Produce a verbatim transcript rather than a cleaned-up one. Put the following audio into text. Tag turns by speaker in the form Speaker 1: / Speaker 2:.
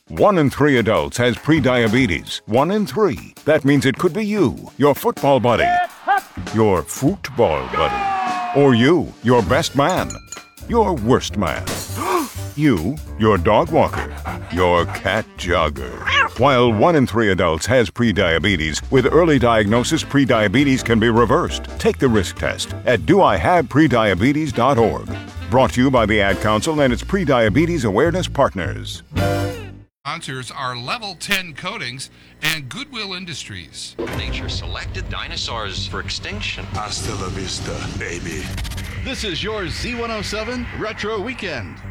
Speaker 1: One in three adults has prediabetes. One in three. That means it could be you, your football buddy, your football buddy, or you, your best man, your worst man, you, your dog walker, your cat jogger. While one in three adults has prediabetes, with early diagnosis, prediabetes can be reversed. Take the risk test at do I have prediabetes dot org. Brought to you by the Ad Council and its Prediabetes Awareness Partners.
Speaker 2: Sponsors are Level ten Coatings and Goodwill Industries.
Speaker 3: Nature selected dinosaurs for extinction.
Speaker 4: Hasta la vista, baby.
Speaker 5: This is your Z one oh seven Retro Weekend.